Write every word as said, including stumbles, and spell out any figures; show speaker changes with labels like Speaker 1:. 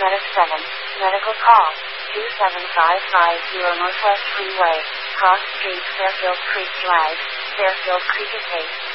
Speaker 1: Medic seven, medical call, two seven five five zero Northwest Freeway, Cross Street, Fairfield Creek Drive, Fairfield Creek Estates.